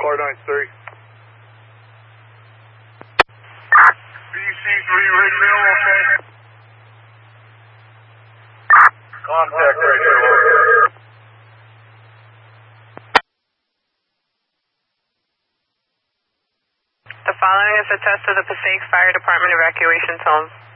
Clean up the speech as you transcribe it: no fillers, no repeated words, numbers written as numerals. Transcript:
Car 93. BC3 Rig Mill, okay. Contact radio. The following is a test of the Passaic Fire Department evacuation tone.